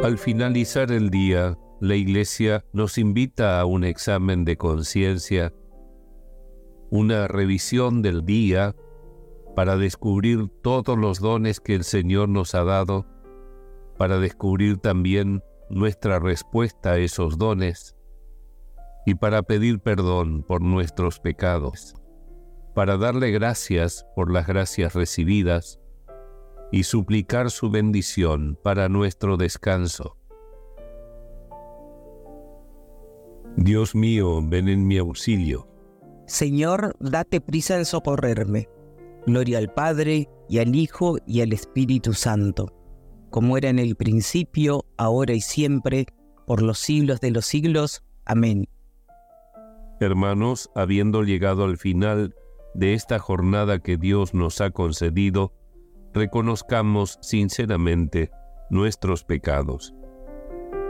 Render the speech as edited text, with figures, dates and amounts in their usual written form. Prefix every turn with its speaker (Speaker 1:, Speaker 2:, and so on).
Speaker 1: Al finalizar el día, la Iglesia nos invita a un examen de conciencia, una revisión del día para descubrir todos los dones que el Señor nos ha dado, para descubrir también nuestra respuesta a esos dones y para pedir perdón por nuestros pecados, para darle gracias por las gracias recibidas y suplicar su bendición para nuestro descanso. Dios mío, ven en mi auxilio.
Speaker 2: Señor, date prisa en socorrerme. Gloria al Padre, y al Hijo, y al Espíritu Santo, como era en el principio, ahora y siempre, por los siglos de los siglos. Amén.
Speaker 1: Hermanos, habiendo llegado al final de esta jornada que Dios nos ha concedido, reconozcamos sinceramente nuestros pecados.